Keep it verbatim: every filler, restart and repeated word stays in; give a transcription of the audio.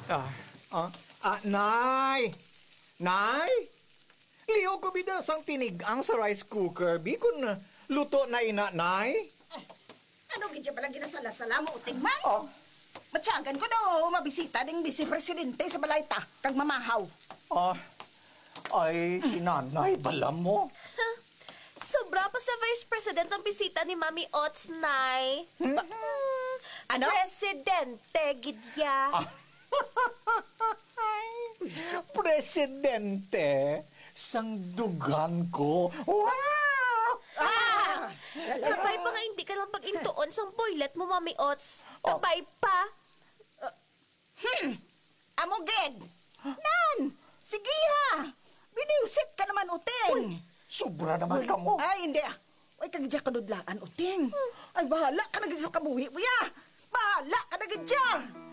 Ah, ah, ah, Nay! Nay! Liho ko bida sang tinigang sa rice cooker. Bikon na luto na ina, Nay. Ano gidya pala ginasala-sala mo, uting man? Oh. Matyagan ko daw, mabisita ding vice-presidente sa balayta, kag mamahaw. Ah, ay, sinanay, bala mo. Sobra pa sa Vice President ang bisita ni Mami Ots, Nay. Hmm? Hmm, Ano? Presidente, gidya. Ah. Presidente, sang dugan ko. Wow! Ah! Kabay pa nga hindi ka lang pag-intuon sang boylet mo, Mami Ots. Oh. Kabay pa. Hmm, amoged! Nan! Sige ha! Biniusit ka naman, uting! Sobra naman ka mo. Ay, hindi ah. Ay, kagidya kanudlaan, uting. Ay, bahala ka na gidya sa kabuhi mo ya! Bahala ka na gidya!